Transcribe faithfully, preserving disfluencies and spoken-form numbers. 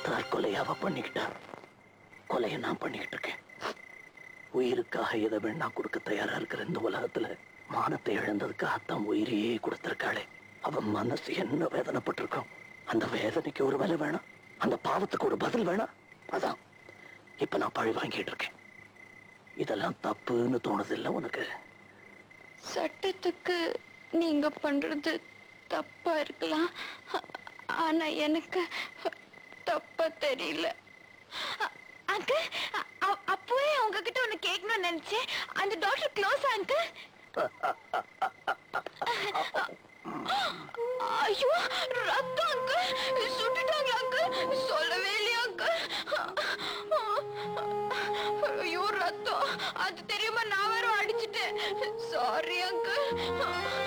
தற்கொலையாவ பண்ணிக்கிட்டா. கொலையை நான் பண்ணிக்கிட்டு இருக்கேன். உயிருக்காக எதை வேணா கொடுக்க தயாரா இருக்கிற இந்த உலகத்துல மானத்தை இழந்ததுக்காகத்தான் உயிரையே கொடுத்திருக்காளே. அவன் மனசு என்ன வேதனைப்பட்டிருக்கும். அந்த வேதனைக்கு ஒரு விலை வேணாம், அந்த பாவத்துக்கு ஒரு பதில் வேணாம். அதான் இப்ப நான் பழி வாங்கிட்டு இருக்கேன். இதெல்லாம் தப்புன்னு தோணுதில்லை உனக்கு? சட்டத்துக்கு நீங்க பண்றது தப்பா இருக்கலாம், ஆனா எனக்கு தப்பா தெரியல. அங்கிள், அப்பவே உங்ககிட்ட ஒண்ணு கேட்கணும்னு நினைச்சேன். அந்த டாக்டர் க்ளோஸ் அங்கிள். ஐயோ ரத்தம்.